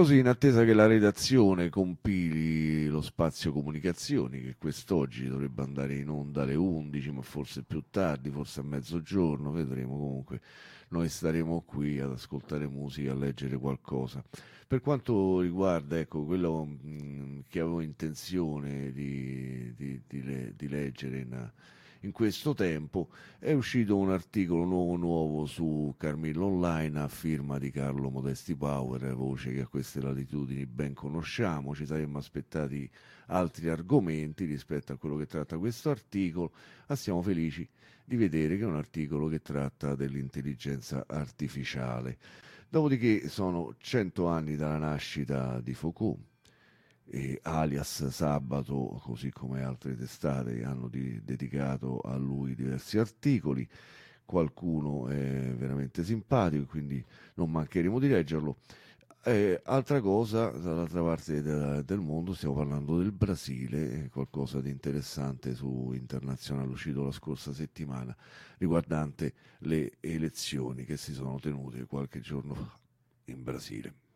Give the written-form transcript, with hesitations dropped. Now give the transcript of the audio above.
Così, in attesa che la redazione compili lo spazio comunicazioni, che quest'oggi dovrebbe andare in onda alle 11, ma forse più tardi, forse a mezzogiorno, vedremo comunque. Noi staremo qui ad ascoltare musica, a leggere qualcosa. Per quanto riguarda, ecco, quello che avevo intenzione di leggere in questo tempo, è uscito un articolo nuovo su Carmilla Online a firma di Carlo Modesti Power, voce che a queste latitudini ben conosciamo. Ci saremmo aspettati altri argomenti rispetto a quello che tratta questo articolo, ma siamo felici di vedere che è un articolo che tratta dell'intelligenza artificiale. Dopodiché sono 100 anni dalla nascita di Foucault, e alias Sabato, così come altre testate hanno dedicato a lui diversi articoli. Qualcuno è veramente simpatico, quindi non mancheremo di leggerlo. Altra cosa, dall'altra parte del mondo, stiamo parlando del Brasile, qualcosa di interessante su Internazionale uscito la scorsa settimana riguardante le elezioni che si sono tenute qualche giorno fa in Brasile.